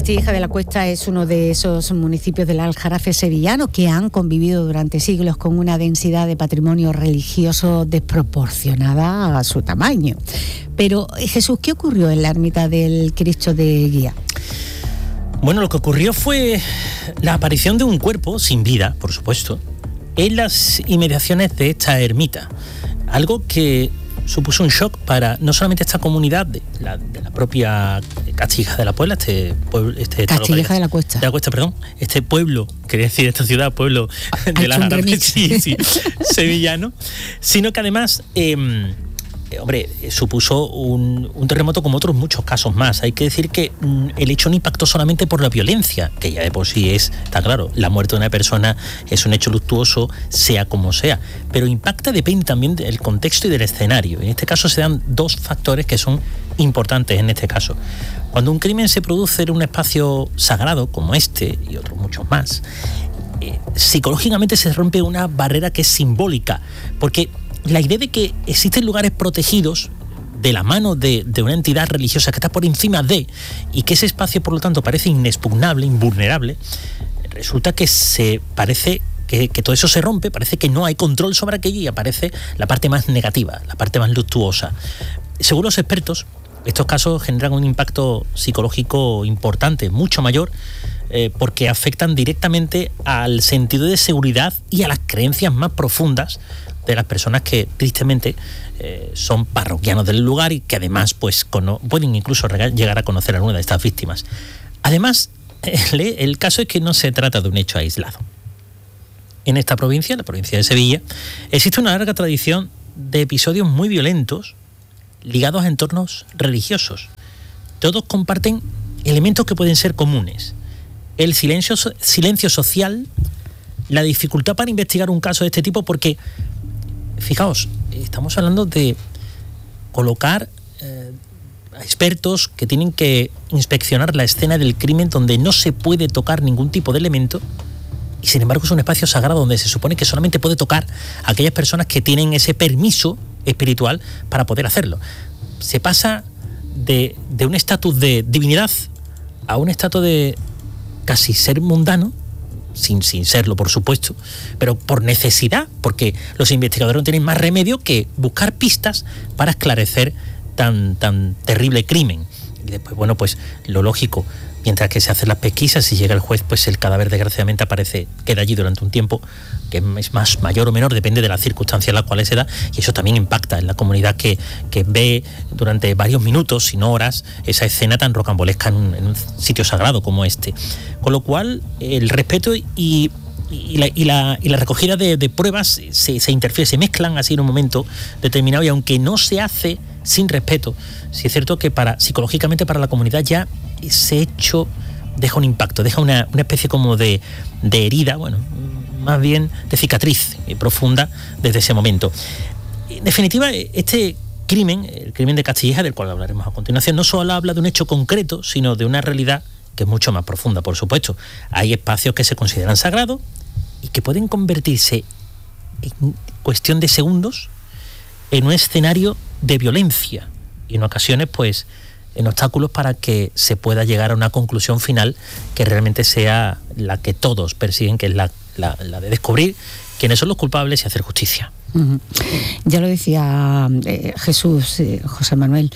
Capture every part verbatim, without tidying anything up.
Castilleja de la Cuesta es uno de esos municipios del Aljarafe sevillano que han convivido durante siglos con una densidad de patrimonio religioso desproporcionada a su tamaño. Pero, Jesús, ¿qué ocurrió en la ermita del Cristo de Guía? Bueno, lo que ocurrió fue la aparición de un cuerpo sin vida, por supuesto, en las inmediaciones de esta ermita. Algo que supuso un shock para no solamente esta comunidad de la, de la propia Castilleja de la Puebla, este pueblo, este Castilleja de la Cuesta. De la Cuesta, perdón, este pueblo, quería decir esta ciudad, pueblo de la Aljarafe, sí, sí, sevillano, sino que además, eh, hombre, supuso un, un terremoto como otros muchos casos más. Hay que decir que mm, el hecho no impactó solamente por la violencia, que ya de por sí es, está claro, la muerte de una persona es un hecho luctuoso, sea como sea, pero impacta, depende también del contexto y del escenario. En este caso se dan dos factores que son importantes en este caso. Cuando un crimen se produce en un espacio sagrado como este y otros muchos más, eh, psicológicamente se rompe una barrera que es simbólica, porque la idea de que existen lugares protegidos de la mano de, de una entidad religiosa que está por encima de, y que ese espacio por lo tanto parece inexpugnable, invulnerable, resulta que se parece que, que todo eso se rompe, parece que no hay control sobre aquello y aparece la parte más negativa, la parte más luctuosa. Según los expertos, estos casos generan un impacto psicológico importante, mucho mayor, eh, porque afectan directamente al sentido de seguridad y a las creencias más profundas de las personas que tristemente eh, son parroquianos del lugar y que además pues cono- pueden incluso regar, llegar a conocer a alguna de estas víctimas. Además, el, el caso es que no se trata de un hecho aislado. En esta provincia, la provincia de Sevilla, existe una larga tradición de episodios muy violentos ligados a entornos religiosos. Todos comparten elementos que pueden ser comunes: el silencio, silencio social, la dificultad para investigar un caso de este tipo, porque fijaos, estamos hablando de colocar eh, a expertos que tienen que inspeccionar la escena del crimen donde no se puede tocar ningún tipo de elemento, y sin embargo es un espacio sagrado donde se supone que solamente puede tocar a aquellas personas que tienen ese permiso espiritual para poder hacerlo. Se pasa de, de un estatus de divinidad a un estatus de casi ser mundano, Sin, sin serlo, por supuesto, pero por necesidad, porque los investigadores no tienen más remedio que buscar pistas para esclarecer tan, tan terrible crimen. Y después, bueno, pues lo lógico, mientras que se hacen las pesquisas y llega el juez, pues el cadáver desgraciadamente aparece, queda allí durante un tiempo, que es más mayor o menor, depende de las circunstancias en las cuales se da, y eso también impacta en la comunidad que, que ve durante varios minutos, si no horas, esa escena tan rocambolesca en un, en un sitio sagrado como este. Con lo cual, el respeto y, y, la, y, la, y la recogida de, de pruebas se, se interfieren, se mezclan así en un momento determinado, y aunque no se hace sin respeto, sí es cierto que para psicológicamente para la comunidad ya ese hecho deja un impacto, deja una, una especie como de, de herida, bueno, más bien de cicatriz profunda desde ese momento. En definitiva, este crimen, el crimen de Castilleja, del cual hablaremos a continuación, no solo habla de un hecho concreto, sino de una realidad que es mucho más profunda, por supuesto. Hay espacios que se consideran sagrados y que pueden convertirse en cuestión de segundos en un escenario de violencia y en ocasiones pues en obstáculos para que se pueda llegar a una conclusión final que realmente sea la que todos persiguen, que es la, la, la de descubrir quiénes son los culpables y hacer justicia. Uh-huh. Ya lo decía eh, Jesús, eh, José Manuel,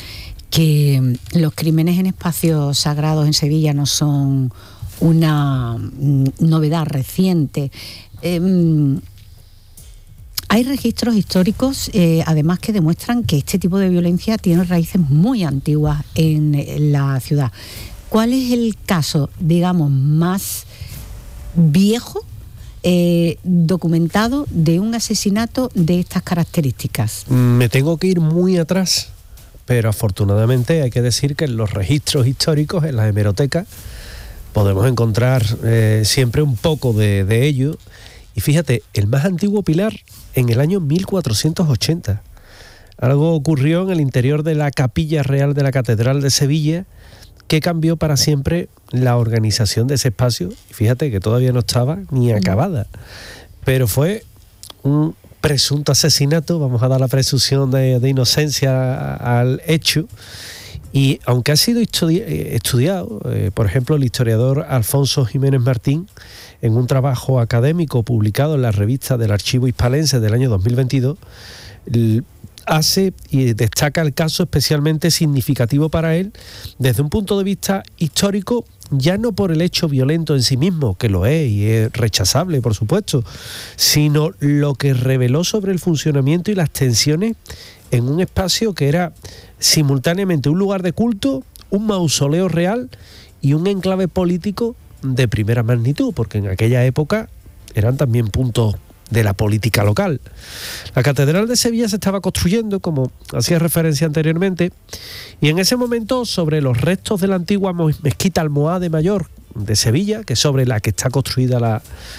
que los crímenes en espacios sagrados en Sevilla no son una novedad reciente. Eh, Hay registros históricos, eh, además, que demuestran que este tipo de violencia tiene raíces muy antiguas en, en la ciudad. ¿Cuál es el caso, digamos, más viejo, eh, documentado, de un asesinato de estas características? Me tengo que ir muy atrás, pero afortunadamente hay que decir que en los registros históricos, en las hemerotecas, podemos encontrar eh, siempre un poco de, de ello. Y fíjate, el más antiguo pilar en el año mil cuatrocientos ochenta. Algo ocurrió en el interior de la capilla real de la Catedral de Sevilla que cambió para siempre la organización de ese espacio. Y fíjate que todavía no estaba ni acabada. Pero fue un presunto asesinato, vamos a dar la presunción de, de inocencia al hecho, Y aunque ha sido estudi- estudiado, eh, por ejemplo, el historiador Alfonso Jiménez Martín, en un trabajo académico publicado en la revista del Archivo Hispalense del año dos mil veintidós, hace y destaca el caso especialmente significativo para él desde un punto de vista histórico, ya no por el hecho violento en sí mismo, que lo es y es rechazable, por supuesto, sino lo que reveló sobre el funcionamiento y las tensiones en un espacio que era simultáneamente un lugar de culto, un mausoleo real y un enclave político de primera magnitud, porque en aquella época eran también puntos de la política local. La Catedral de Sevilla se estaba construyendo, como hacía referencia anteriormente, y en ese momento, sobre los restos de la antigua mezquita almohade mayor de Sevilla, que es sobre la que está construida la,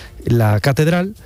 la catedral,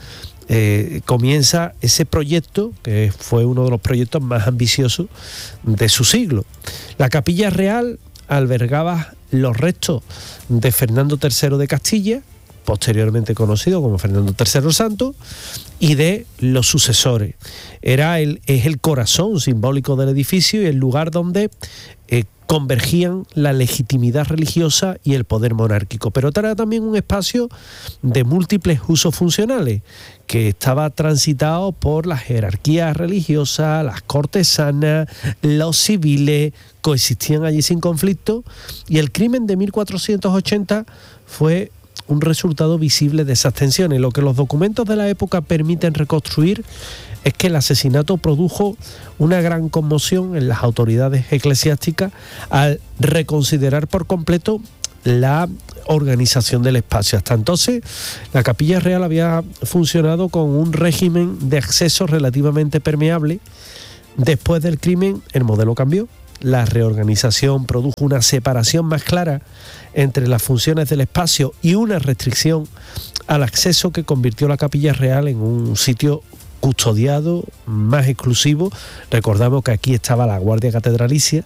eh, comienza ese proyecto, que fue uno de los proyectos más ambiciosos de su siglo. La Capilla Real albergaba los restos de Fernando tercero de Castilla, posteriormente conocido como Fernando tercero el Santo, y de los sucesores. Era el, es el corazón simbólico del edificio y el lugar donde eh, convergían la legitimidad religiosa y el poder monárquico. Pero era también un espacio de múltiples usos funcionales, que estaba transitado por las jerarquías religiosas, las cortesanas, los civiles, coexistían allí sin conflicto, y el crimen de mil cuatrocientos ochenta fue un resultado visible de esas tensiones. Lo que los documentos de la época permiten reconstruir es que el asesinato produjo una gran conmoción en las autoridades eclesiásticas al reconsiderar por completo la organización del espacio. Hasta entonces, la Capilla Real había funcionado con un régimen de acceso relativamente permeable. Después del crimen, el modelo cambió. La reorganización produjo una separación más clara entre las funciones del espacio y una restricción al acceso que convirtió la Capilla Real en un sitio custodiado, más exclusivo. Recordamos que aquí estaba la Guardia Catedralicia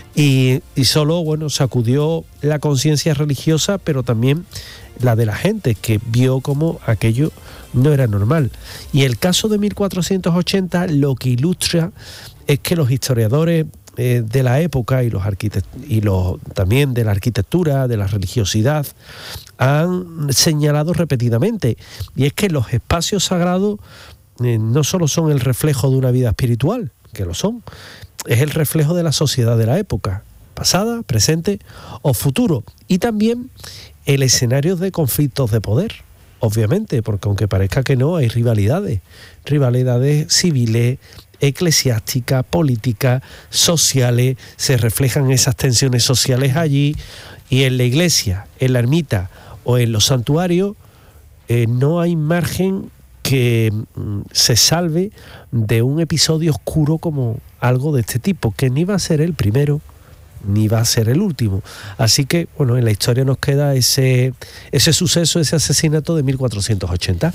y, y solo, bueno, sacudió la conciencia religiosa, pero también la de la gente, que vio como aquello no era normal. Y el caso de mil cuatrocientos ochenta lo que ilustra es que los historiadores eh, de la época y los arquitect- y los también de la arquitectura, de la religiosidad, han señalado repetidamente, y es que los espacios sagrados eh, no solo son el reflejo de una vida espiritual, que lo son, es el reflejo de la sociedad de la época, pasada, presente o futuro, y también el escenario de conflictos de poder, obviamente, porque aunque parezca que no, hay rivalidades, rivalidades civiles, eclesiásticas, políticas, sociales, se reflejan esas tensiones sociales allí, y en la iglesia, en la ermita o en los santuarios eh, no hay margen que mm, se salve de un episodio oscuro como algo de este tipo, que ni va a ser el primero ni va a ser el último. Así que, bueno, en la historia nos queda ese, ese suceso, ese asesinato de mil cuatrocientos ochenta.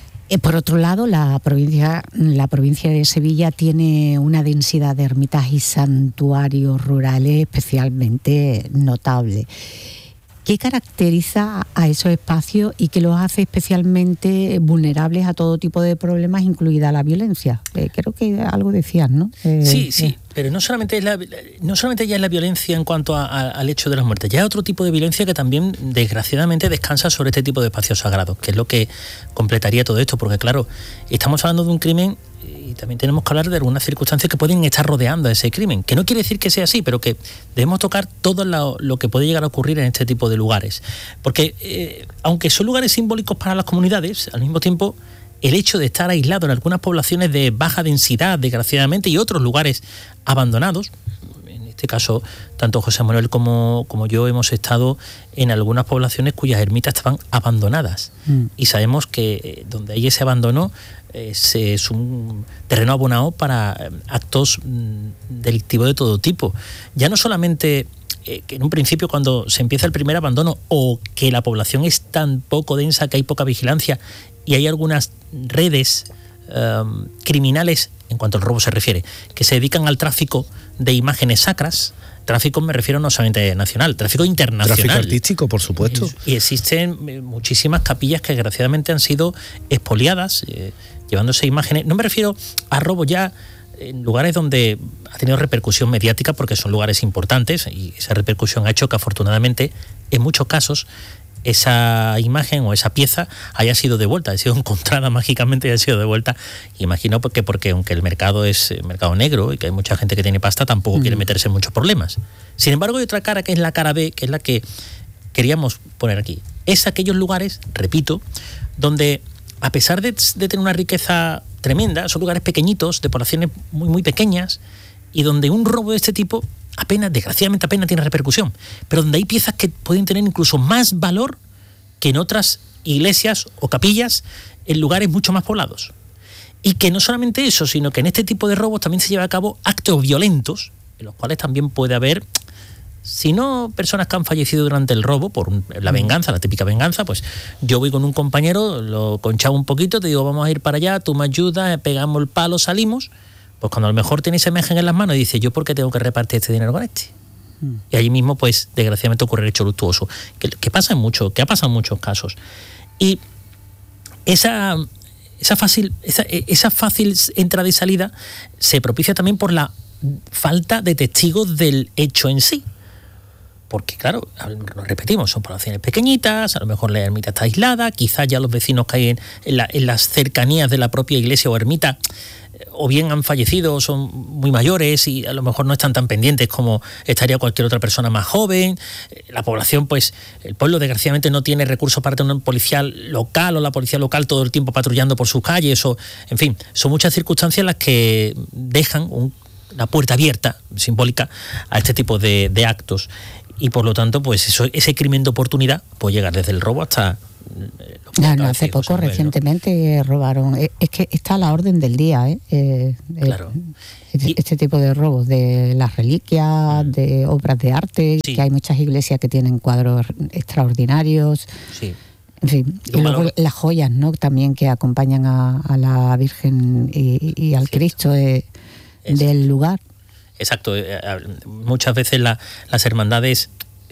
Por otro lado, la provincia, la provincia de Sevilla tiene una densidad de ermitas y santuarios rurales especialmente notable. ¿Qué caracteriza a esos espacios y qué los hace especialmente vulnerables a todo tipo de problemas, incluida la violencia? Eh, creo que algo decías, ¿no? Eh, sí, sí, eh. pero no solamente, es la, no solamente ya es la violencia en cuanto a, a, al hecho de las muertes, ya hay otro tipo de violencia que también, desgraciadamente, descansa sobre este tipo de espacios sagrados, que es lo que completaría todo esto, porque claro, estamos hablando de un crimen y también tenemos que hablar de algunas circunstancias que pueden estar rodeando a ese crimen, que no quiere decir que sea así, pero que debemos tocar todo lo, lo que puede llegar a ocurrir en este tipo de lugares, porque eh, aunque son lugares simbólicos para las comunidades, al mismo tiempo el hecho de estar aislado en algunas poblaciones de baja densidad, desgraciadamente, y otros lugares abandonados, en este caso tanto José Manuel como, como yo hemos estado en algunas poblaciones cuyas ermitas estaban abandonadas, mm. y sabemos que eh, donde hay ese abandono es, es un terreno abonado para actos mm, delictivos de todo tipo. Ya no solamente eh, que en un principio, cuando se empieza el primer abandono, o que la población es tan poco densa que hay poca vigilancia y hay algunas redes um, criminales, en cuanto al robo se refiere, que se dedican al tráfico de imágenes sacras. Tráfico me refiero no solamente nacional, tráfico internacional. Tráfico artístico, por supuesto. Y, y existen muchísimas capillas que desgraciadamente han sido expoliadas, eh, llevándose imágenes. No me refiero a robo ya en lugares donde ha tenido repercusión mediática porque son lugares importantes y esa repercusión ha hecho que afortunadamente en muchos casos esa imagen o esa pieza haya sido devuelta, haya sido encontrada mágicamente y haya sido devuelta. Y imagino porque, porque aunque el mercado es mercado negro y que hay mucha gente que tiene pasta, tampoco mm. quiere meterse en muchos problemas. Sin embargo, hay otra cara que es la cara B, que es la que queríamos poner aquí. Es aquellos lugares, repito, donde a pesar de, de tener una riqueza tremenda, son lugares pequeñitos, de poblaciones muy, muy pequeñas, y donde un robo de este tipo apenas, desgraciadamente apenas tiene repercusión, pero donde hay piezas que pueden tener incluso más valor que en otras iglesias o capillas en lugares mucho más poblados. Y que no solamente eso, sino que en este tipo de robos también se llevan a cabo actos violentos, en los cuales también puede haber, si no personas que han fallecido durante el robo, por un, la venganza, la típica venganza, pues yo voy con un compañero, lo conchavo un poquito, te digo, vamos a ir para allá, tú me ayudas, pegamos el palo, salimos. Pues cuando a lo mejor tiene esa imagen en las manos y dice, ¿yo por qué tengo que repartir este dinero con este? Mm. Y allí mismo, pues, desgraciadamente ocurre el hecho luctuoso, que, que pasa en mucho, que ha pasado en muchos casos. Y esa, esa, fácil, esa, esa fácil entrada y salida se propicia también por la falta de testigos del hecho en sí. Porque, claro, nos repetimos, son poblaciones pequeñitas, a lo mejor la ermita está aislada, quizás ya los vecinos que hay en, en, la, en las cercanías de la propia iglesia o ermita o bien han fallecido o son muy mayores y a lo mejor no están tan pendientes como estaría cualquier otra persona más joven. La población, pues, el pueblo desgraciadamente no tiene recursos para tener un policial local o la policía local todo el tiempo patrullando por sus calles, o, en fin, son muchas circunstancias las que dejan un, una puerta abierta, simbólica, a este tipo de, de actos. Y por lo tanto, pues eso, ese crimen de oportunidad puede llegar desde el robo hasta... No, no, hace poco, José recientemente, ¿no? robaron. Es que está a la orden del día, ¿eh? eh claro. Este, este tipo de robos, de las reliquias, de obras de arte, sí. que hay muchas iglesias que tienen cuadros extraordinarios. Sí. En fin, y luego valor. las joyas, ¿no? También que acompañan a, a la Virgen y, y al Cierto. Cristo de, del lugar. Exacto. Muchas veces la, las hermandades...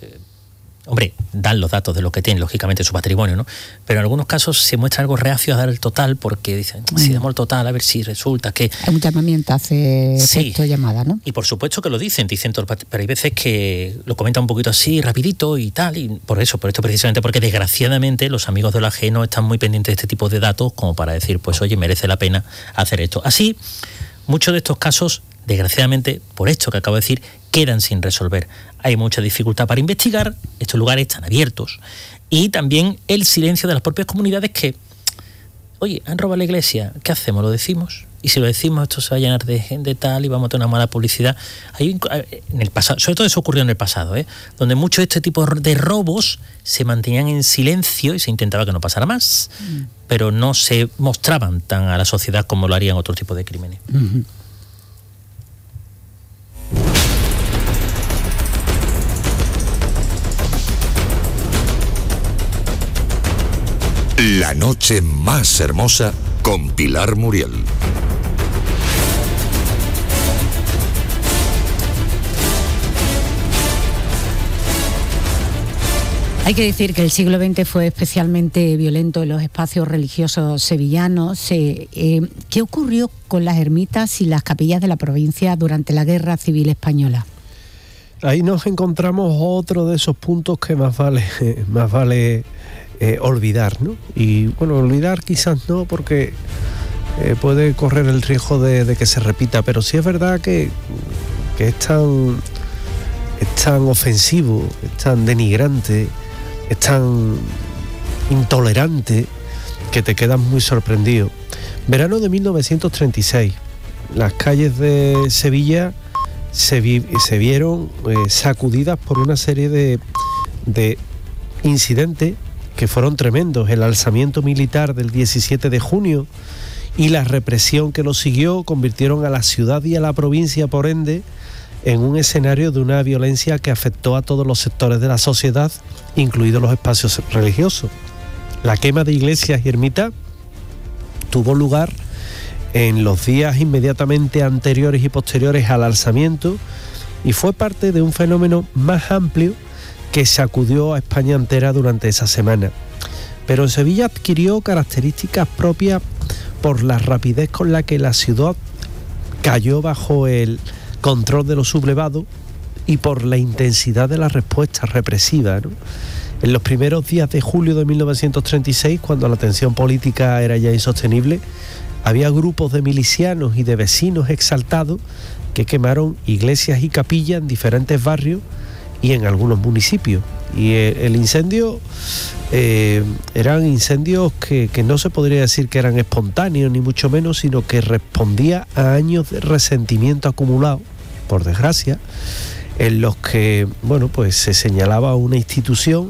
Hombre, dan los datos de lo que tienen, lógicamente, su patrimonio, ¿no? Pero en algunos casos se muestra algo reacio a dar el total porque dicen, mm. si damos el total, a ver si resulta que... Hay un llamamiento, hace efecto sí. llamada, ¿no? Y por supuesto que lo dicen, dicen, pero hay veces que lo comentan un poquito así, rapidito y tal, y por eso, por esto precisamente, porque desgraciadamente los amigos de lo ajeno están muy pendientes de este tipo de datos como para decir, pues oye, merece la pena hacer esto. Así, muchos de estos casos, desgraciadamente, por esto que acabo de decir, quedan sin resolver. Hay mucha dificultad para investigar, estos lugares están abiertos. Y también el silencio de las propias comunidades que, oye, han robado la iglesia, ¿qué hacemos? ¿Lo decimos? Y si lo decimos, esto se va a llenar de gente tal y vamos a tener una mala publicidad. Hay, en el pasado, sobre todo eso ocurrió en el pasado, ¿eh? donde muchos de este tipo de robos se mantenían en silencio y se intentaba que no pasara más, mm. pero no se mostraban tan a la sociedad como lo harían otro tipo de crímenes. Mm-hmm. La noche más hermosa con Pilar Muriel. Hay que decir que el siglo veinte fue especialmente violento en los espacios religiosos sevillanos. Eh, eh, ¿Qué ocurrió con las ermitas y las capillas de la provincia durante la Guerra Civil Española? Ahí nos encontramos otro de esos puntos que más vale, más vale eh, olvidar, ¿no? Y bueno, olvidar quizás no, porque eh, puede correr el riesgo de, de que se repita, pero sí es verdad que, que es tan, es tan ofensivo, es tan denigrante, es tan intolerante que te quedas muy sorprendido. Verano de mil novecientos treinta y seis, las calles de Sevilla se, vi, se vieron eh, sacudidas por una serie de, de incidentes que fueron tremendos. El alzamiento militar del diecisiete de junio y la represión que lo siguió convirtieron a la ciudad y a la provincia, por ende, en un escenario de una violencia que afectó a todos los sectores de la sociedad, incluidos los espacios religiosos. La quema de iglesias y ermitas tuvo lugar en los días inmediatamente anteriores y posteriores al alzamiento y fue parte de un fenómeno más amplio que sacudió a España entera durante esa semana. Pero en Sevilla adquirió características propias por la rapidez con la que la ciudad cayó bajo el control de los sublevados y por la intensidad de la respuesta represiva, ¿no? En los primeros días de julio de mil novecientos treinta y seis, cuando la tensión política era ya insostenible, había grupos de milicianos y de vecinos exaltados que quemaron iglesias y capillas en diferentes barrios y en algunos municipios. Y el incendio eh, eran incendios que, que no se podría decir que eran espontáneos, ni mucho menos, sino que respondía a años de resentimiento acumulado, por desgracia, en los que, bueno, pues se señalaba una institución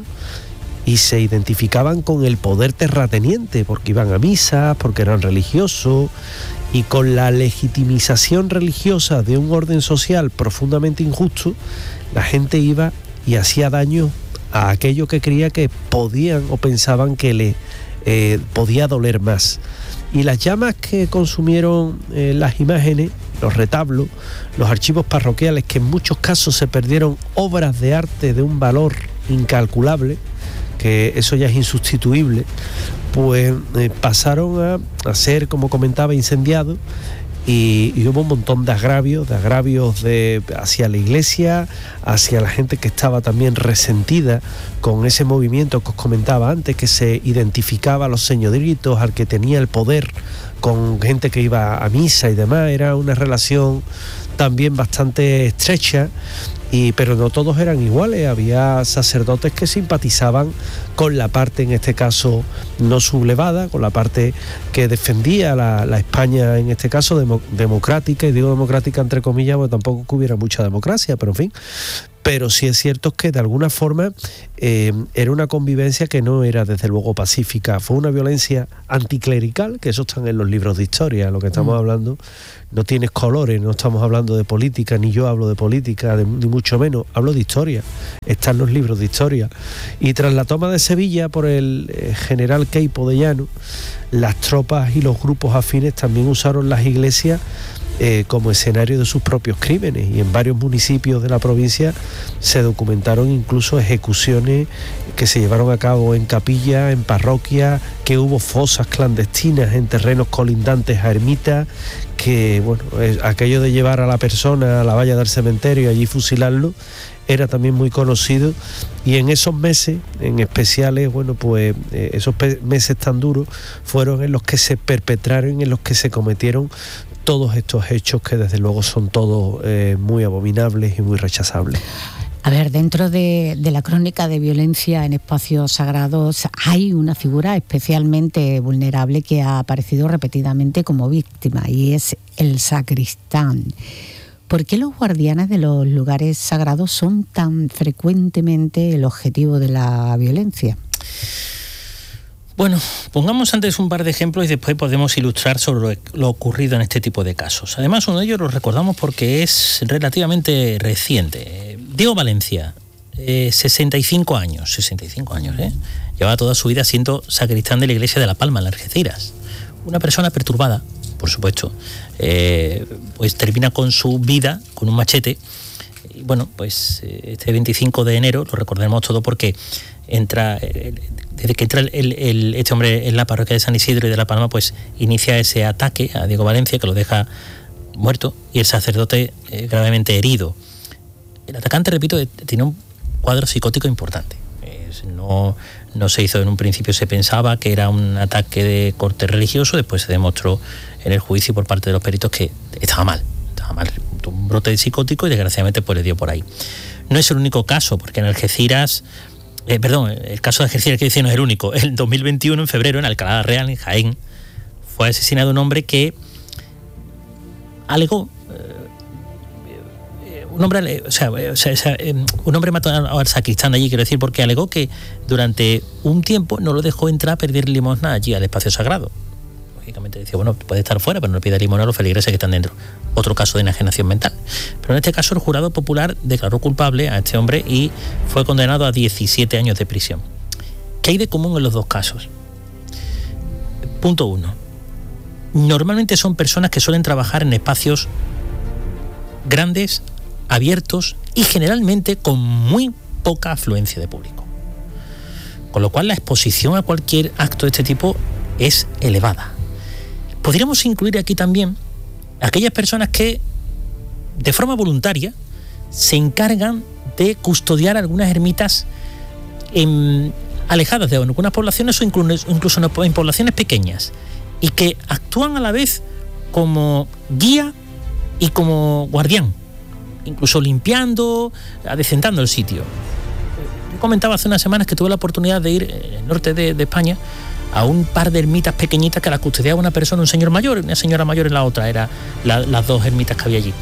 y se identificaban con el poder terrateniente, porque iban a misa, porque eran religiosos, y con la legitimización religiosa de un orden social profundamente injusto, la gente iba y hacía daño a aquello que creía que podían o pensaban que le eh, podía doler más. Y las llamas que consumieron eh, las imágenes, los retablos, los archivos parroquiales, que en muchos casos se perdieron obras de arte de un valor incalculable, que eso ya es insustituible, pues eh, pasaron a, a ser, como comentaba, incendiados. Y, y hubo un montón de agravios, de agravios de, hacia la iglesia, hacia la gente que estaba también resentida con ese movimiento que os comentaba antes, que se identificaba a los señoritos, al que tenía el poder, con gente que iba a misa y demás. Era una relación también bastante estrecha, y, pero no todos eran iguales. Había sacerdotes que simpatizaban con la parte, en este caso, no sublevada, con la parte que defendía la, la España, en este caso, demo, democrática, y digo democrática entre comillas, porque tampoco que hubiera mucha democracia, pero en fin. Pero sí es cierto que de alguna forma eh, era una convivencia que no era desde luego pacífica. Fue una violencia anticlerical, que eso está en los libros de historia. Lo que estamos mm. hablando no tiene colores, no estamos hablando de política, ni yo hablo de política, de, ni mucho menos, hablo de historia. Están los libros de historia. Y tras la toma de Sevilla por el eh, general Queipo de Llano, las tropas y los grupos afines también usaron las iglesias Eh, como escenario de sus propios crímenes, y en varios municipios de la provincia se documentaron incluso ejecuciones que se llevaron a cabo en capillas, en parroquias, que hubo fosas clandestinas en terrenos colindantes a ermitas, que bueno, eh, aquello de llevar a la persona a la valla del cementerio y allí fusilarlo era también muy conocido. Y en esos meses, en especiales, bueno, pues eh, esos pe- meses tan duros fueron en los que se perpetraron, en los que se cometieron todos estos hechos que desde luego son todos eh, muy abominables y muy rechazables. A ver, dentro de, de la crónica de violencia en espacios sagrados hay una figura especialmente vulnerable que ha aparecido repetidamente como víctima, y es el sacristán. ¿Por qué los guardianes de los lugares sagrados son tan frecuentemente el objetivo de la violencia? Bueno, pongamos antes un par de ejemplos y después podemos ilustrar sobre lo ocurrido en este tipo de casos. Además, uno de ellos lo recordamos porque es relativamente reciente. Diego Valencia, eh, sesenta y cinco años, sesenta y cinco años, ¿eh? Lleva toda su vida siendo sacristán de la iglesia de La Palma, en Algeciras. Una persona perturbada, por supuesto, eh, pues termina con su vida con un machete. Y bueno, pues este veinticinco de enero, lo recordemos todo porque entra, desde que entra el, el, este hombre en la parroquia de San Isidro y de La Palma, pues inicia ese ataque a Diego Valencia, que lo deja muerto, y el sacerdote eh, gravemente herido. El atacante, repito, tiene un cuadro psicótico importante. Es, no, no se hizo en un principio, se pensaba que era un ataque de corte religioso, después se demostró en el juicio por parte de los peritos que estaba mal, estaba mal, un brote psicótico, y desgraciadamente pues le dio por ahí. No es el único caso, porque en Algeciras, eh, perdón, el caso de Algeciras que dice no es el único. En dos mil veintiuno, en febrero, en Alcalá Real, en Jaén, fue asesinado un hombre que alegó, eh, un hombre, o sea, o sea, o sea eh, un hombre mató al sacristán de allí, quiero decir, porque alegó que durante un tiempo no lo dejó entrar a pedir limosna allí al espacio sagrado. Lógicamente decía, bueno, puede estar fuera, pero no le pide limosna a los feligreses que están dentro. Otro caso de enajenación mental. Pero en este caso el jurado popular declaró culpable a este hombre y fue condenado a diecisiete años de prisión. ¿Qué hay de común en los dos casos? Punto uno. Normalmente son personas que suelen trabajar en espacios grandes, abiertos y generalmente con muy poca afluencia de público. Con lo cual la exposición a cualquier acto de este tipo es elevada. Podríamos incluir aquí también aquellas personas que de forma voluntaria se encargan de custodiar algunas ermitas en, alejadas de algunas poblaciones o incluso, incluso en poblaciones pequeñas, y que actúan a la vez como guía y como guardián, incluso limpiando, adecentando el sitio. Yo comentaba hace unas semanas que tuve la oportunidad de ir en el norte de, de España a un par de ermitas pequeñitas que las custodiaba una persona, un señor mayor, una señora mayor en la otra, eran la, las dos ermitas que había allí.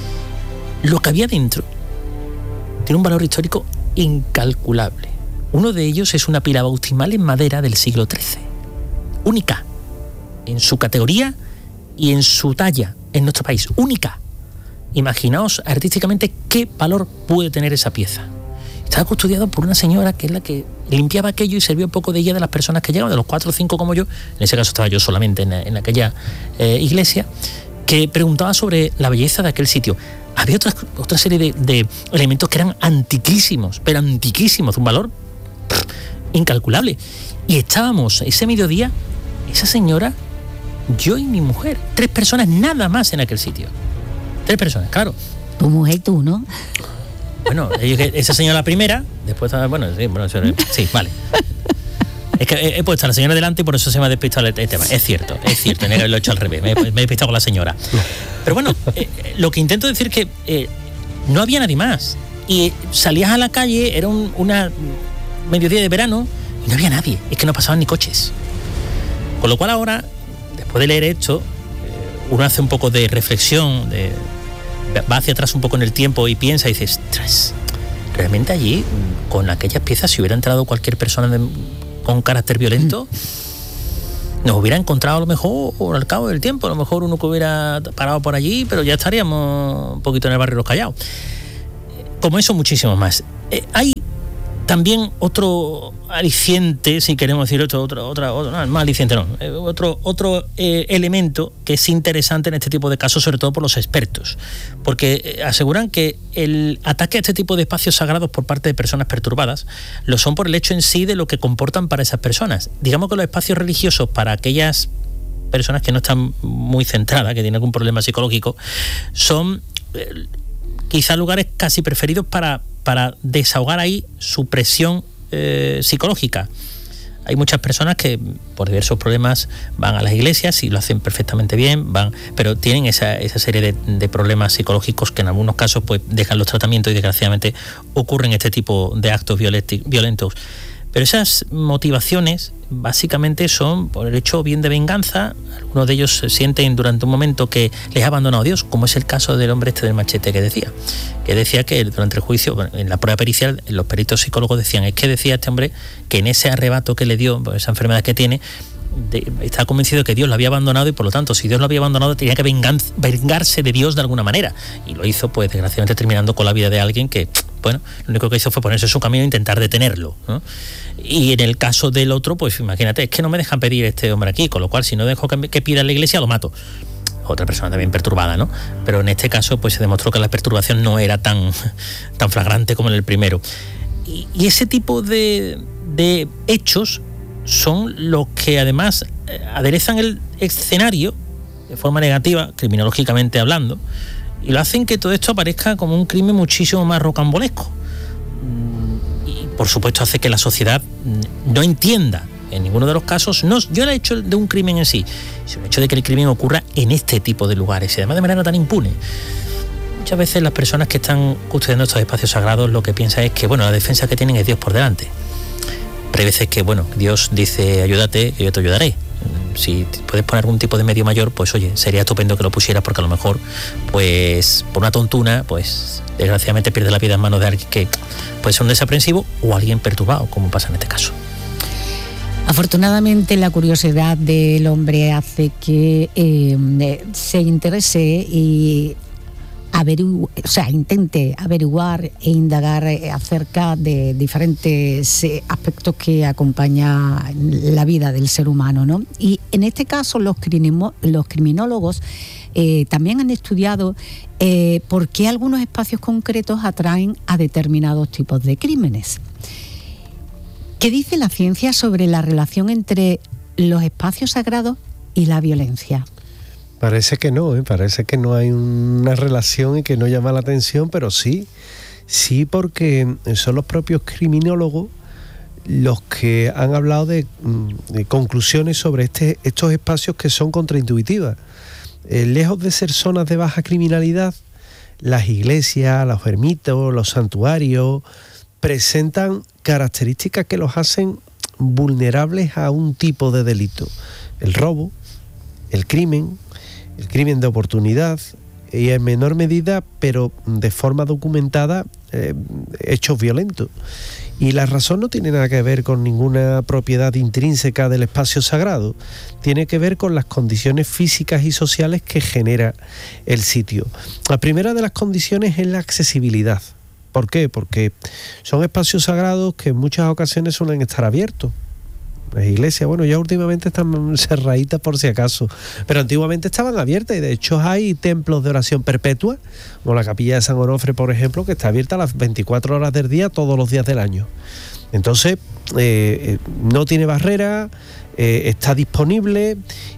Lo que había dentro tiene un valor histórico incalculable. Uno de ellos es una pila bautismal en madera del siglo trece, única en su categoría y en su talla en nuestro país, única. Imaginaos artísticamente qué valor puede tener esa pieza. Estaba custodiado por una señora que es la que limpiaba aquello y servía un poco de guía de las personas que llegaban, de los cuatro o cinco como yo, en ese caso estaba yo solamente en, en aquella eh, iglesia, que preguntaba sobre la belleza de aquel sitio. Había otra, otra serie de, de elementos que eran antiquísimos, pero antiquísimos, un valor pff, incalculable. Y estábamos ese mediodía, esa señora, yo y mi mujer, tres personas nada más en aquel sitio. Tres personas, claro. Tu mujer y tú, ¿no? Bueno, esa señora la primera, después, bueno, sí, bueno, sí, vale. Es que he, he puesto a la señora delante y por eso se me ha despistado el, el tema. Es cierto, es cierto, lo he hecho al revés, me, me he despistado con la señora. Pero bueno, eh, lo que intento decir es que eh, no había nadie más. Y salías a la calle, era un una mediodía de verano y no había nadie, es que no pasaban ni coches. Con lo cual ahora, después de leer esto, uno hace un poco de reflexión, de, va hacia atrás un poco en el tiempo y piensa y dices, tras, realmente allí, con aquellas piezas, si hubiera entrado cualquier persona de, con carácter violento, nos hubiera encontrado a lo mejor al cabo del tiempo, a lo mejor uno que hubiera parado por allí, pero ya estaríamos un poquito en el barrio Los Callaos. Como eso, muchísimo más. Eh, hay también otro aliciente, si queremos decir otro, otro, otra, otro, no, más aliciente no, eh, otro, otro eh, elemento que es interesante en este tipo de casos, sobre todo por los expertos, porque eh, aseguran que el ataque a este tipo de espacios sagrados por parte de personas perturbadas lo son por el hecho en sí de lo que comportan para esas personas. Digamos que los espacios religiosos para aquellas personas que no están muy centradas, que tienen algún problema psicológico, son eh, quizá lugares casi preferidos para, para desahogar ahí su presión eh, psicológica. Hay muchas personas que por diversos problemas van a las iglesias y lo hacen perfectamente bien, van, pero tienen esa, esa serie de, de problemas psicológicos que en algunos casos pues dejan los tratamientos y desgraciadamente ocurren este tipo de actos violentos. Pero esas motivaciones básicamente son por el hecho bien de venganza. Algunos de ellos se sienten durante un momento que les ha abandonado Dios, como es el caso del hombre este del machete que decía. Que decía que durante el juicio, en la prueba pericial, los peritos psicólogos decían, es que decía este hombre que en ese arrebato que le dio, por esa enfermedad que tiene, de, estaba convencido que Dios lo había abandonado y por lo tanto, si Dios lo había abandonado, tenía que vengan, vengarse de Dios de alguna manera. Y lo hizo, pues desgraciadamente, terminando con la vida de alguien que, bueno, lo único que hizo fue ponerse en su camino e intentar detenerlo, ¿no? Y en el caso del otro, pues imagínate, es que no me dejan pedir este hombre aquí, con lo cual si no dejo que, que pida en la iglesia, lo mato. Otra persona también perturbada, ¿no? Pero en este caso, pues se demostró que la perturbación no era tan, tan flagrante como en el primero. Y, y ese tipo de, de hechos son los que además aderezan el escenario de forma negativa, criminológicamente hablando, y lo hacen que todo esto aparezca como un crimen muchísimo más rocambolesco. Y por supuesto hace que la sociedad no entienda en ninguno de los casos, no yo el hecho de un crimen en sí, sino el hecho de que el crimen ocurra en este tipo de lugares y además de manera tan impune. Muchas veces las personas que están custodiando estos espacios sagrados lo que piensan es que, bueno, la defensa que tienen es Dios por delante. Pero hay veces que, bueno, Dios dice, ayúdate, que yo te ayudaré. Si puedes poner algún tipo de medio mayor, pues oye, sería estupendo que lo pusieras, porque a lo mejor, pues, por una tontuna, pues, desgraciadamente pierde la vida en manos de alguien que puede ser un desaprensivo o alguien perturbado, como pasa en este caso. Afortunadamente la curiosidad del hombre hace que eh, se interese y averigu- o sea, intente averiguar e indagar acerca de diferentes eh, aspectos que acompañan la vida del ser humano, ¿no? Y en este caso los, crinimo- los criminólogos eh, también han estudiado eh, por qué algunos espacios concretos atraen a determinados tipos de crímenes. ¿Qué dice la ciencia sobre la relación entre los espacios sagrados y la violencia? Parece que no, ¿eh? Parece que no hay una relación y que no llama la atención, pero sí, sí, porque son los propios criminólogos los que han hablado de, de conclusiones sobre este, estos espacios que son contraintuitivas. Eh, lejos de ser zonas de baja criminalidad, las iglesias, los ermitas, los santuarios presentan características que los hacen vulnerables a un tipo de delito: el robo, el crimen, el crimen de oportunidad y en menor medida, pero de forma documentada, eh, hechos violentos. Y la razón no tiene nada que ver con ninguna propiedad intrínseca del espacio sagrado, tiene que ver con las condiciones físicas y sociales que genera el sitio. La primera de las condiciones es la accesibilidad. ¿Por qué? Porque son espacios sagrados que en muchas ocasiones suelen estar abiertos. Las iglesias, bueno, ya últimamente están cerraditas por si acaso, pero antiguamente estaban abiertas y de hecho hay templos de oración perpetua, como la capilla de San Onofre, por ejemplo, que está abierta a las veinticuatro horas del día, todos los días del año. Entonces, eh, no tiene barrera, eh, está disponible,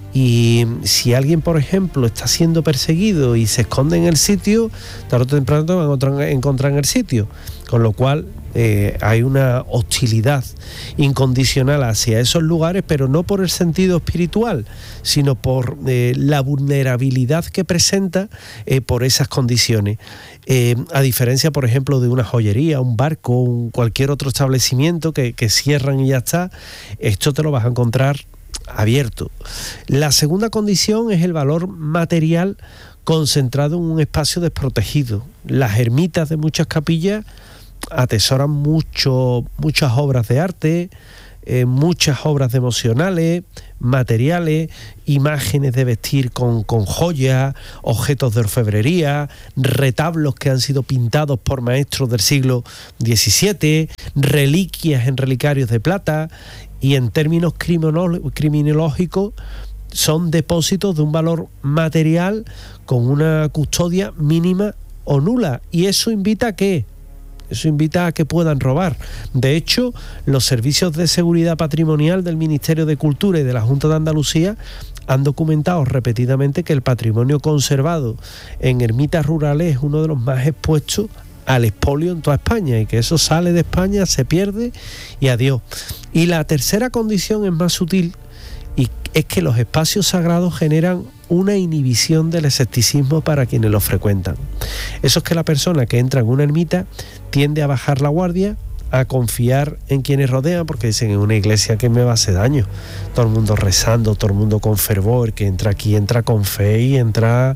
y si alguien, por ejemplo, está siendo perseguido y se esconde en el sitio, tarde o temprano te van a encontrar, encontrar en el sitio, con lo cual eh, hay una hostilidad incondicional hacia esos lugares, pero no por el sentido espiritual, sino por eh, la vulnerabilidad que presenta eh, por esas condiciones. Eh, a diferencia, por ejemplo, de una joyería, un barco, un, cualquier otro establecimiento que, que cierran y ya está, esto te lo vas a encontrar abierto. La segunda condición es el valor material concentrado en un espacio desprotegido. Las ermitas de muchas capillas atesoran mucho, muchas obras de arte, eh, muchas obras devocionales, materiales, imágenes de vestir con, con joyas, objetos de orfebrería, retablos que han sido pintados por maestros del siglo diecisiete, reliquias en relicarios de plata, y en términos criminológicos son depósitos de un valor material con una custodia mínima o nula. ¿Y eso invita a qué? Eso invita a que puedan robar. De hecho, los servicios de seguridad patrimonial del Ministerio de Cultura y de la Junta de Andalucía han documentado repetidamente que el patrimonio conservado en ermitas rurales es uno de los más expuestos al expolio en toda España, y que eso sale de España, se pierde y adiós. Y la tercera condición es más sutil, y es que los espacios sagrados generan una inhibición del escepticismo para quienes los frecuentan. Eso es que la persona que entra en una ermita tiende a bajar la guardia, a confiar en quienes rodean, porque dicen: en una iglesia que me va a hacer daño, todo el mundo rezando, todo el mundo con fervor, que entra aquí, entra con fe y entra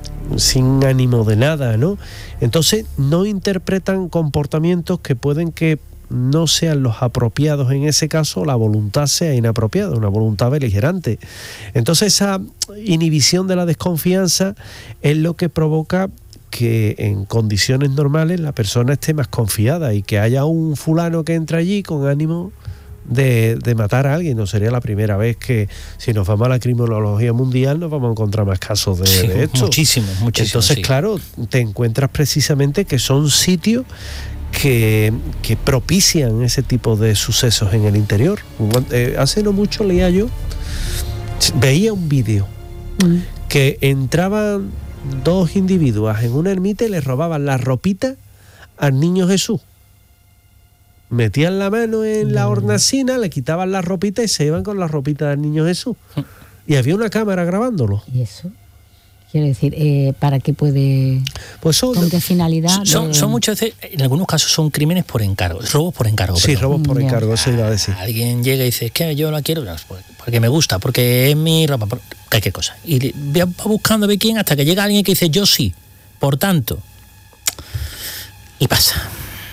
sin ánimo de nada, ¿no? Entonces no interpretan comportamientos que pueden que no sean los apropiados en ese caso, la voluntad sea inapropiada, una voluntad beligerante. Entonces esa inhibición de la desconfianza es lo que provoca que en condiciones normales la persona esté más confiada, y que haya un fulano que entra allí con ánimo de, de matar a alguien. No sería la primera vez que, si nos vamos a la criminología mundial, nos vamos a encontrar más casos de, sí, de esto. Muchísimos, muchísimos. Entonces, sí. claro, te encuentras precisamente que son sitios que, que propician ese tipo de sucesos en el interior. Eh, hace no mucho leía yo, veía un vídeo mm. que entraban dos individuos en una ermita y le robaban la ropita al niño Jesús. Metían la mano en la hornacina, le quitaban la ropita y se iban con la ropita del niño Jesús. Y había una cámara grabándolo. ¿Y eso? Quiero decir, eh, ¿para qué puede...? Pues son, ¿con qué finalidad? Son, son muchas veces, en algunos casos son crímenes por encargo, robos por encargo. Sí, perdón. robos por encargo, eso iba a decir. Alguien llega y dice: es que yo la quiero porque me gusta, porque es mi ropa, cualquier cosa. Y va buscando a ver quién, hasta que llega alguien que dice: yo sí, por tanto. Y pasa.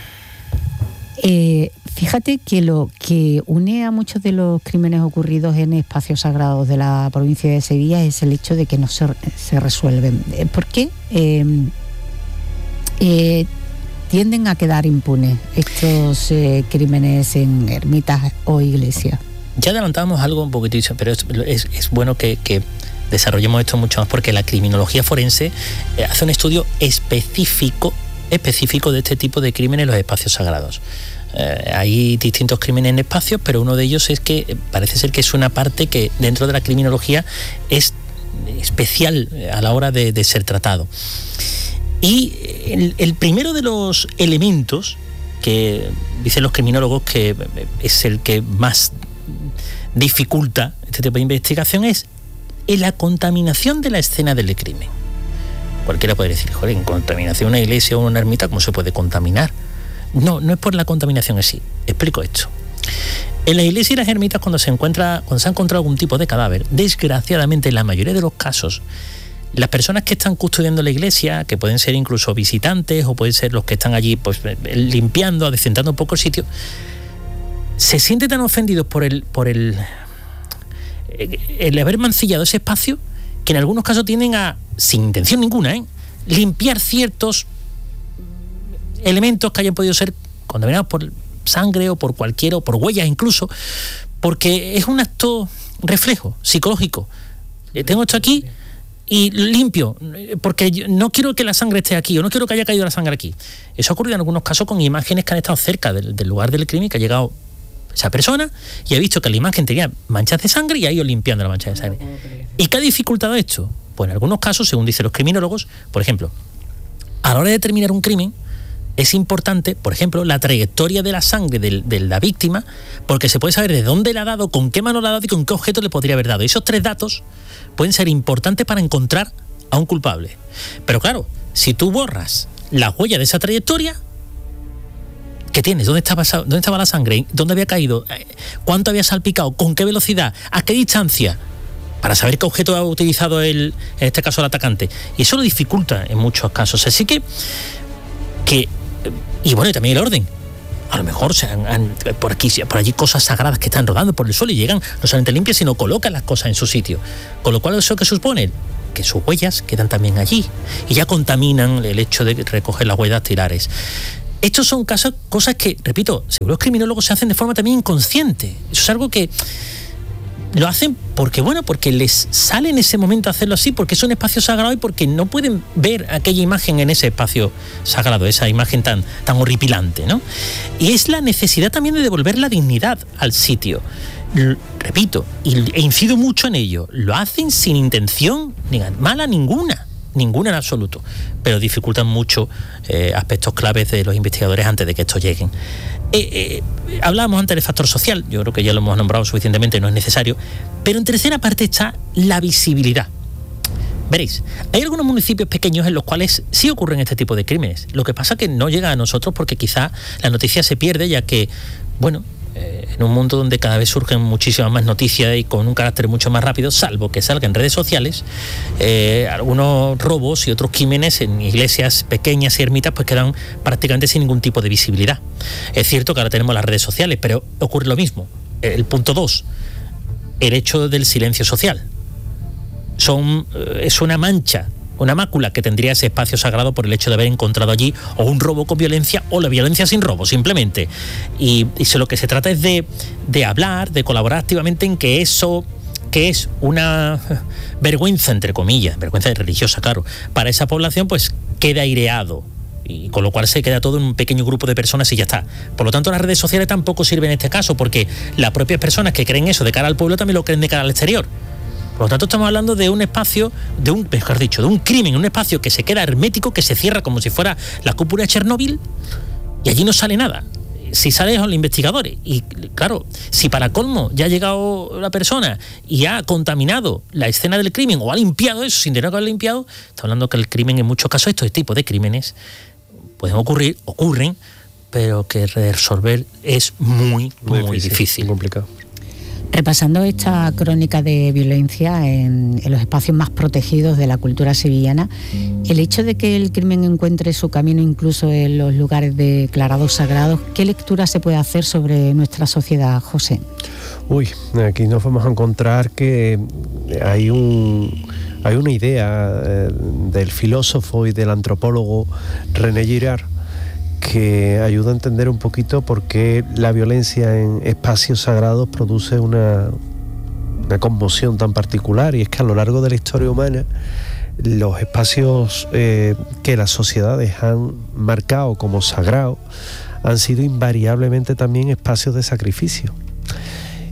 Eh, fíjate que lo que une a muchos de los crímenes ocurridos en espacios sagrados de la provincia de Sevilla es el hecho de que no se, se resuelven. ¿Por qué? Eh, eh, tienden a quedar impunes estos eh, crímenes en ermitas o iglesias. Ya adelantamos algo un poquitito, pero es, es, es bueno que, que desarrollemos esto mucho más, porque la criminología forense hace un estudio específico específico de este tipo de crímenes en los espacios sagrados. Eh, hay distintos crímenes en espacios, pero uno de ellos es que parece ser que es una parte que dentro de la criminología es especial a la hora de, de ser tratado. Y el, el primero de los elementos que dicen los criminólogos que es el que más dificulta este tipo de investigación es la contaminación de la escena del crimen. Cualquiera puede decir, joder, en contaminación una iglesia o una ermita, ¿cómo se puede contaminar? No, no es por la contaminación en sí. Explico esto. En las iglesias y las ermitas, cuando se encuentra, cuando se ha encontrado algún tipo de cadáver, desgraciadamente en la mayoría de los casos, las personas que están custodiando la iglesia, que pueden ser incluso visitantes o pueden ser los que están allí pues limpiando, adecentando un poco el sitio, se sienten tan ofendidos por el, por el, el haber mancillado ese espacio que en algunos casos tienden a, sin intención ninguna, ¿eh? limpiar ciertos elementos que hayan podido ser contaminados por sangre o por cualquiera, o por huellas incluso, porque es un acto reflejo psicológico. Eh, tengo esto aquí y limpio, porque yo no quiero que la sangre esté aquí, o no quiero que haya caído la sangre aquí. Eso ha ocurrido en algunos casos con imágenes que han estado cerca del, del lugar del crimen, que ha llegado esa persona y ha visto que la imagen tenía manchas de sangre y ha ido limpiando la mancha de sangre. ¿Y qué ha dificultado esto? Pues en algunos casos, según dicen los criminólogos, por ejemplo, a la hora de determinar un crimen, es importante, por ejemplo, la trayectoria de la sangre de, de la víctima, porque se puede saber de dónde la ha dado, con qué mano la ha dado y con qué objeto le podría haber dado. Y esos tres datos pueden ser importantes para encontrar a un culpable. Pero claro, si tú borras la huella de esa trayectoria, ¿qué tienes? ¿Dónde estaba, dónde estaba la sangre? ¿Dónde había caído? ¿Cuánto había salpicado? ¿Con qué velocidad? ¿A qué distancia? Para saber qué objeto ha utilizado el, en este caso el atacante. Y eso lo dificulta en muchos casos. Así que, que y bueno, y también el orden. A lo mejor se han, han, por aquí, por allí cosas sagradas que están rodando por el suelo y llegan no solamente limpias, sino colocan las cosas en su sitio. Con lo cual, ¿eso qué supone? Que sus huellas quedan también allí y ya contaminan el hecho de recoger las huellas dactilares. Estos son casos, cosas que, repito, según los criminólogos se hacen de forma también inconsciente. Eso es algo que lo hacen porque, bueno, porque les sale en ese momento hacerlo así, porque es un espacio sagrado y porque no pueden ver aquella imagen en ese espacio sagrado, esa imagen tan, tan horripilante, ¿no? Y es la necesidad también de devolver la dignidad al sitio. L- repito, y, e incido mucho en ello, lo hacen sin intención mala ninguna. Ninguna en absoluto, pero dificultan mucho eh, aspectos claves de los investigadores antes de que estos lleguen. Eh, eh, hablábamos antes del factor social, yo creo que ya lo hemos nombrado suficientemente, no es necesario, pero en tercera parte está la visibilidad. Veréis, hay algunos municipios pequeños en los cuales sí ocurren este tipo de crímenes. Lo que pasa es que no llega a nosotros porque quizá la noticia se pierde, ya que, bueno, eh, en un mundo donde cada vez surgen muchísimas más noticias y con un carácter mucho más rápido, salvo que salga en redes sociales, eh, algunos robos y otros crímenes en iglesias pequeñas y ermitas pues quedan prácticamente sin ningún tipo de visibilidad. Es cierto que ahora tenemos las redes sociales, pero ocurre lo mismo. El punto dos, el hecho del silencio social. Son, es una mancha, una mácula que tendría ese espacio sagrado por el hecho de haber encontrado allí o un robo con violencia o la violencia sin robo, simplemente. Y, y lo que se trata es de, de hablar, de colaborar activamente en que eso, que es una vergüenza, entre comillas, vergüenza religiosa, claro, para esa población, pues queda aireado. Y con lo cual se queda todo en un pequeño grupo de personas y ya está. Por lo tanto, las redes sociales tampoco sirven en este caso, porque las propias personas que creen eso de cara al pueblo también lo creen de cara al exterior. Por lo tanto, estamos hablando de un espacio, de un, mejor dicho, de un crimen, un espacio que se queda hermético, que se cierra como si fuera la cúpula de Chernóbil, y allí no sale nada. Si sale son los investigadores. Y claro, si para colmo ya ha llegado la persona y ha contaminado la escena del crimen o ha limpiado eso sin tener que haber limpiado, está hablando que el crimen, en muchos casos, estos tipos de crímenes pueden ocurrir, ocurren, pero que resolver es muy, muy, muy difícil. difícil. Muy complicado. Repasando esta crónica de violencia en, en los espacios más protegidos de la cultura sevillana, el hecho de que el crimen encuentre su camino incluso en los lugares declarados sagrados, ¿qué lectura se puede hacer sobre nuestra sociedad, José? Uy, aquí nos vamos a encontrar que hay un hay una idea eh, del filósofo y del antropólogo René Girard que ayuda a entender un poquito por qué la violencia en espacios sagrados produce una, una conmoción tan particular, y es que a lo largo de la historia humana los espacios eh, que las sociedades han marcado como sagrados han sido invariablemente también espacios de sacrificio.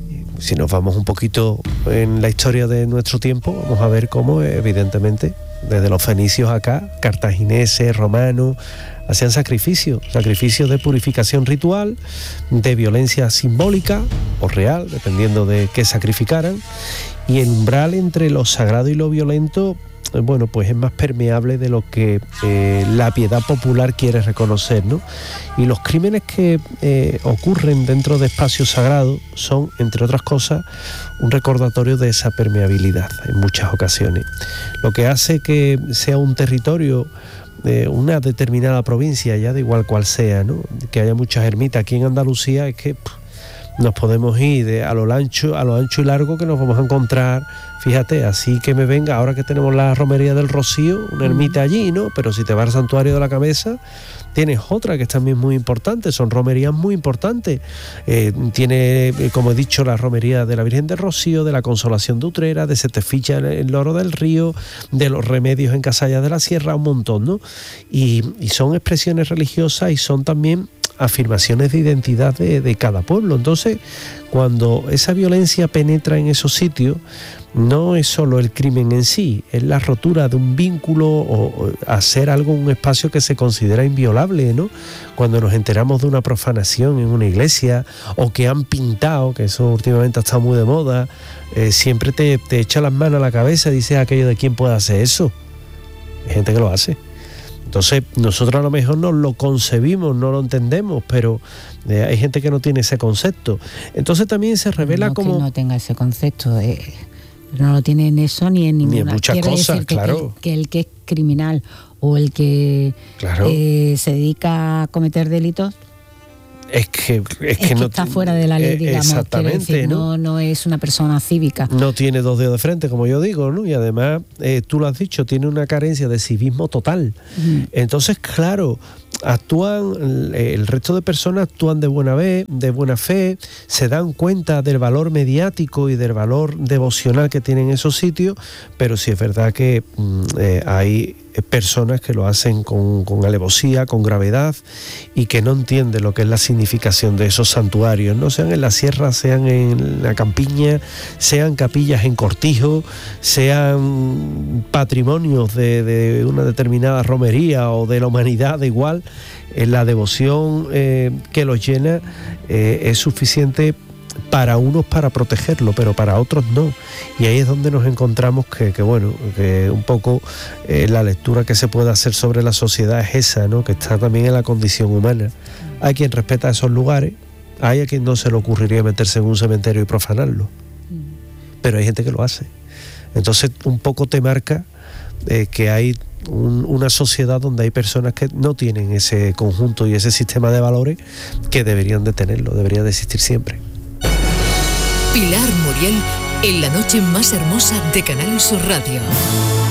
si nos vamos un poquito en la historia de nuestro tiempo, vamos a ver cómo, evidentemente, desde los fenicios acá, cartagineses, romanos, hacían sacrificios, sacrificios de purificación ritual, de violencia simbólica o real, dependiendo de qué sacrificaran, y el umbral entre lo sagrado y lo violento, bueno, pues es más permeable de lo que eh, la piedad popular quiere reconocer, ¿no? Y los crímenes que eh, ocurren dentro de espacios sagrados son, entre otras cosas, un recordatorio de esa permeabilidad en muchas ocasiones. Lo que hace que sea un territorio, eh, una determinada provincia, ya de igual cual sea, ¿no? Que haya muchas ermitas aquí en Andalucía, es que pff, nos podemos ir de a lo ancho, a lo ancho y largo, que nos vamos a encontrar. Fíjate, así que me venga, ahora que tenemos la romería del Rocío, una ermita allí, ¿no? Pero si te vas al santuario de la Cabeza, tienes otra que es también muy importante, son romerías muy importantes. Eh, tiene, como he dicho, la romería de la Virgen del Rocío, de la Consolación de Utrera, de Seteficha en el Loro del Río, de los Remedios en Casalla de la Sierra, un montón, ¿no? Y, y son expresiones religiosas y son también afirmaciones de identidad de, de cada pueblo. Entonces, cuando esa violencia penetra en esos sitios, no es solo el crimen en sí, es la rotura de un vínculo o, o hacer algo en un espacio que se considera inviolable, ¿no? Cuando nos enteramos de una profanación en una iglesia, o que han pintado, que eso últimamente ha estado muy de moda, eh, siempre te, te echa las manos a la cabeza y dices aquello de quién puede hacer eso. Hay gente que lo hace. Entonces, nosotros a lo mejor no lo concebimos, no lo entendemos, pero eh, hay gente que no tiene ese concepto. Entonces también se revela no como... que no tenga ese concepto, eh, no lo tiene en eso ni en ninguna. Ni en muchas Quiero cosas, decir que, claro. Que, que el que es criminal o el que Claro. eh, se dedica a cometer delitos, Es que, es es que que no está fuera de la ley, eh, digamos. exactamente, Decir, ¿no? no, no es una persona cívica. No tiene dos dedos de frente, como yo digo, ¿no? Y además, eh, tú lo has dicho, tiene una carencia de civismo total. Mm. Entonces, claro, actúan, el resto de personas actúan de buena fe, de buena fe, se dan cuenta del valor mediático y del valor devocional que tienen esos sitios, pero sí es verdad que mm, eh, hay personas que lo hacen con, con alevosía, con gravedad, y que no entienden lo que es la significación de esos santuarios, no sean en la sierra, sean en la campiña, sean capillas en cortijo, sean patrimonios de, de una determinada romería o de la humanidad, da igual. Eh, la devoción eh, que los llena eh, es suficiente para unos para protegerlo, pero para otros no. Y ahí es donde nos encontramos que, que bueno, que un poco eh, la lectura que se puede hacer sobre la sociedad es esa, ¿no? Que está también en la condición humana. Hay quien respeta esos lugares, hay a quien no se le ocurriría meterse en un cementerio y profanarlo, pero hay gente que lo hace. Entonces un poco te marca eh, que hay un, una sociedad donde hay personas que no tienen ese conjunto y ese sistema de valores que deberían de tenerlo, debería de existir siempre. Pilar Muriel en la noche más hermosa de Canal Sur Radio.